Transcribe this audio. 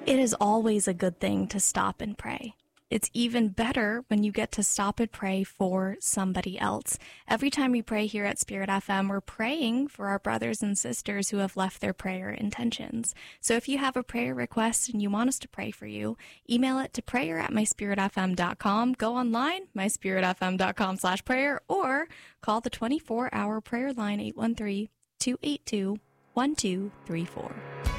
It is always a good thing to stop and pray. It's even better when you get to stop and pray for somebody else. Every time we pray here at Spirit FM, we're praying for our brothers and sisters who have left their prayer intentions. So if you have a prayer request and you want us to pray for you, email it to prayer@myspiritfm.com, go online, myspiritfm.com/prayer, or call the 24-hour prayer line 813-282-1234.